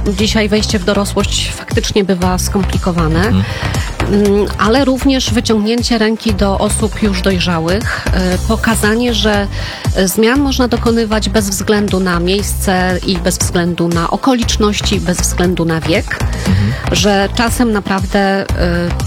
Dzisiaj wejście w dorosłość faktycznie bywa skomplikowane, ale również wyciągnięcie ręki do osób już dojrzałych, pokazanie, że zmian można dokonywać bez względu na miejsce i bez względu na okoliczności, bez względu na wiek, że czasem naprawdę